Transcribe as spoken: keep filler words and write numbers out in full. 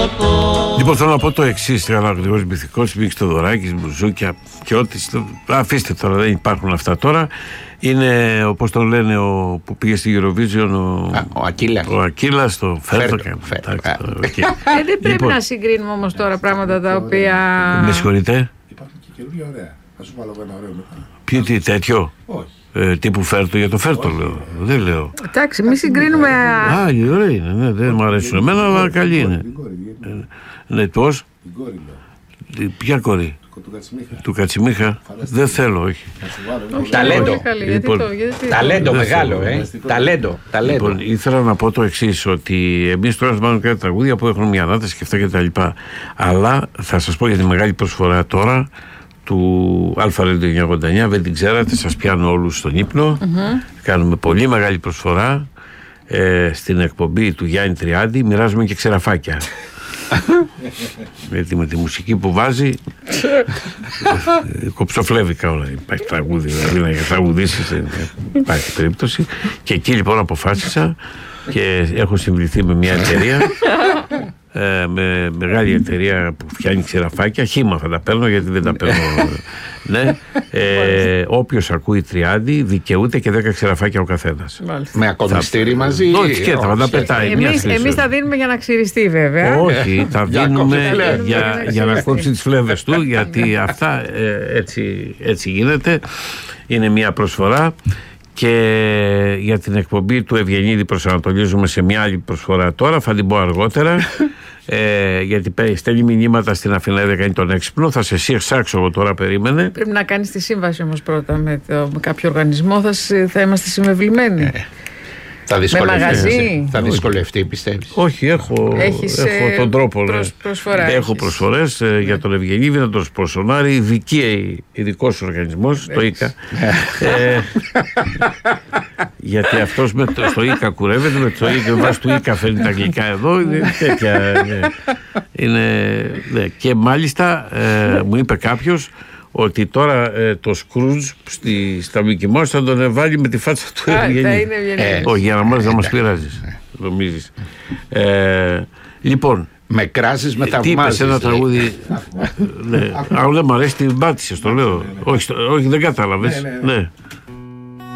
Λοιπόν, θέλω να πω το εξής: Αναγνωρικός Μυθικός, Μίξ Θοδωράκης, Μπουζούκια και ό,τι. Αφήστε τώρα, δεν υπάρχουν αυτά τώρα. Είναι, όπως τον λένε, ο, που πήγε στη Eurovision, ο, Α, ο Ακύλας. Ο Ακύλας, το Φέρτο. Φέρτο, Φέρτο. Εντάξει, Α. το, okay. Ε, δεν πρέπει Λοιπόν. να συγκρίνουμε όμως τώρα πράγματα τα οποία. Με συγχωρείτε. Υπάρχουν και καινούργια ωραία. Θα σου βάλω ένα ωραίο μετά. Ποιο τι τέτοιο. Όχι. Ε, τύπου Φέρτο, για το Φέρτο λέω. Δεν λέω. Εντάξει, μη συγκρίνουμε. Α, η ωραία είναι. Ναι, δεν μου αρέσουν εμένα, αλλά καλή είναι. Την κόρη, γιατί- Ναι, πώς. την κόρη λέω. Ποια κόρη. Του Κατσιμίχα. Του Κατσιμίχα. Δεν θέλω, όχι. Θα σου βάλω. Όχι, Ταλέντο. πολύ καλή, γιατί Λοιπόν, το- γιατί- Ταλέντο Δεν μεγάλο, θέλω. ε. Ταλέντο. Ταλέντο. Λοιπόν, ήθελα να πω το εξής, ότι εμείς τώρα μάλλον κάτι τραγούδια που έχουν μια ανάταση και αυτά και τα λοιπά. Αλλά θα σας πω για τη μεγάλη προσφορά τώρα του Αλφα Radio εννιακόσια ογδόντα εννιά. Δεν την ξέρατε, σας πιάνω όλους στον ύπνο. Κάνουμε πολύ μεγάλη προσφορά ε, στην εκπομπή του Γιάννη Τριάντη. Μοιράζουμε και ξεραφάκια. Γιατί με τη μουσική που βάζει ε, κοψοφλέβικα όλα. Υπάρχει τραγούδι, δηλαδή να τραγουδήσεις, δεν υπάρχει περίπτωση. Και εκεί λοιπόν αποφάσισα και έχω συμβουληθεί με μια εταιρεία, ε, με μεγάλη εταιρεία που φτιάχνει ξεραφάκια. Χήμα θα τα παίρνω, γιατί δεν τα παίρνω. Ναι. Ε, όποιος ακούει Τριάντη δικαιούται και δέκα ξεραφάκια ο καθένας. Μάλιστα. Με ακομιστήρι μαζί. Όχι, σκέτα, θα τα πετάει. μια Εμείς, χρήση. εμείς τα δίνουμε για να ξυριστεί, βέβαια. Όχι, τα Για δίνουμε κόψει φλέβες. για, για να κόψει τις φλέβες του, γιατί αυτά ε, έτσι, έτσι γίνεται. Είναι μια προσφορά. Και για την εκπομπή του Ευγενίδη προσανατολίζουμε σε μια άλλη προσφορά τώρα, θα την πω αργότερα. ε, γιατί πέ- στέλνει μηνύματα στην Αθηνά, δεν κάνει τον έξυπνο. Θα σε σύρξω εγώ τώρα, περίμενε. Πρέπει να κάνεις τη σύμβαση όμως πρώτα με, το, με κάποιο οργανισμό, θα, σ- θα είμαστε συμβεβλημένοι. Θα δυσκολευτεί. μαγαζί. Θα δυσκολευτεί, πιστεύεις. Όχι, έχω, Έχεις, έχω ε, τον τρόπο. προσ- ναι. προσφορά Έχω έχεις. προσφορές ε, για τον Ευγενίδη να τον σπονσονάρει, ειδική, ειδικός οργανισμός, το ΙΚΑ. ε, γιατί αυτός με το, στο ΙΚΑ κουρεύεται, με το ΙΚΑ, βάσει του ΙΚΑ φέρνει τα αγγλικά εδώ, είναι τέτοια. Ναι. Είναι, ναι. Και μάλιστα ε, μου είπε κάποιος ότι τώρα ε, το Σκρούτζ στη, στα Μικημός θα τον βάλει με τη φάτσα του Α, θα Ευγενίδη. είναι ευγενής. Ε, Όχι, για να μας, να μας πειράζεις, νομίζεις. Ε, λοιπόν, Με κράζεις, με τι είπες θαυμάζεις. ένα λέει. τραγούδι. Ναι. Αν δεν μ' αρέσει, την πάτησες, το λέω. Όχι, στο- όχι, δεν κατάλαβες. Ναι, ναι, ναι. Ναι.